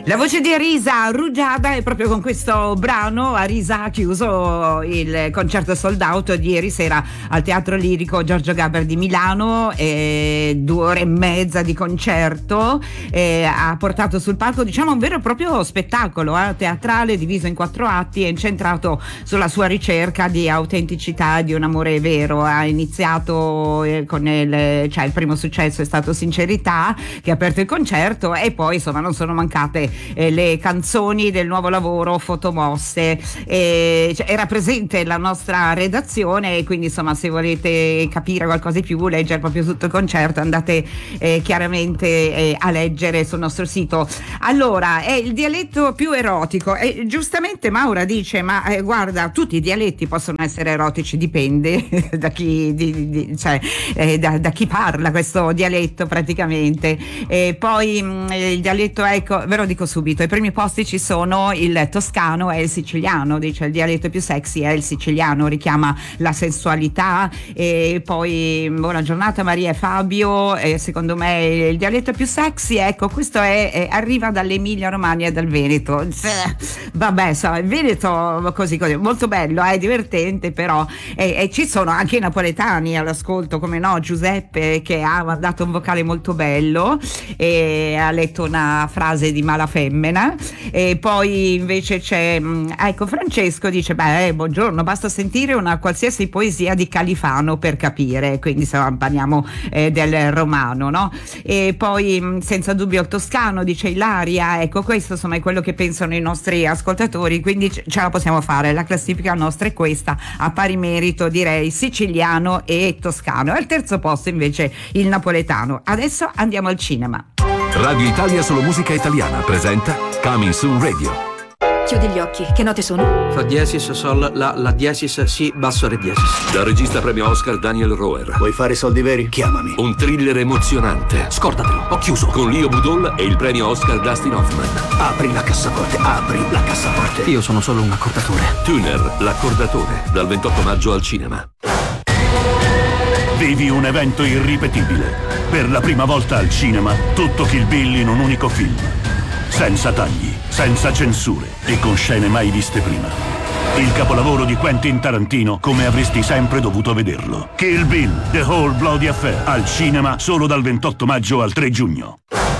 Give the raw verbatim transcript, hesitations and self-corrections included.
La voce di Arisa Rugiada, e proprio con questo brano Arisa ha chiuso il concerto sold out di ieri sera al Teatro Lirico Giorgio Gaber di Milano, eh, due ore e mezza di concerto, eh, ha portato sul palco, diciamo, un vero e proprio spettacolo eh, teatrale diviso in quattro atti e incentrato sulla sua ricerca di autenticità, di un amore vero. Ha iniziato eh, con il, cioè il primo successo è stato Sincerità, che ha aperto il concerto, e poi insomma non sono mancate Eh, le canzoni del nuovo lavoro, fotomosse, eh, cioè, era presente la nostra redazione, e quindi insomma se volete capire qualcosa di più, leggere proprio tutto il concerto, andate eh, chiaramente eh, a leggere sul nostro sito. Allora, è il dialetto più erotico, e giustamente Maura dice ma eh, guarda, tutti i dialetti possono essere erotici, dipende da chi di, di, cioè, eh, da, da chi parla questo dialetto praticamente. E poi mh, il dialetto, ecco, ve lo dico subito, ai primi posti ci sono il toscano e il siciliano, dice il dialetto più sexy è il siciliano, richiama la sensualità. E poi buona giornata Maria e Fabio, e secondo me il dialetto più sexy, ecco, questo è, è arriva dall'Emilia Romagna e dal Veneto. Vabbè, insomma, il Veneto così così, molto bello, è eh, divertente, però e, e ci sono anche i napoletani all'ascolto, come no, Giuseppe che ha dato un vocale molto bello e ha letto una frase di Mala Femmina. E poi invece c'è ecco Francesco dice beh eh, buongiorno, basta sentire una qualsiasi poesia di Califano per capire, quindi insomma parliamo eh, del romano, no? E poi senza dubbio il toscano, dice Ilaria. Ecco, questo insomma è quello che pensano i nostri ascoltatori, quindi ce la possiamo fare, la classifica nostra è questa, a pari merito direi siciliano e toscano. Al terzo posto invece il napoletano. Adesso andiamo al cinema. Radio Italia Solo Musica Italiana presenta Coming Soon Radio. Chiudi gli occhi, che note sono? Fa diesis, sol, la, la diesis, si, basso, re diesis. Dal regista premio Oscar Daniel Roher. Vuoi fare soldi veri? Chiamami. Un thriller emozionante. Scordatelo, ho chiuso. Con Leo Budol e il premio Oscar Dustin Hoffman. Apri la cassaforte, apri la cassaforte. Io sono solo un accordatore. Tuner, l'accordatore, dal ventotto maggio al cinema. Vivi un evento irripetibile. Per la prima volta al cinema, tutto Kill Bill in un unico film. Senza tagli, senza censure e con scene mai viste prima. Il capolavoro di Quentin Tarantino come avresti sempre dovuto vederlo. Kill Bill, The Whole Bloody Affair, al cinema solo dal ventotto maggio al tre giugno.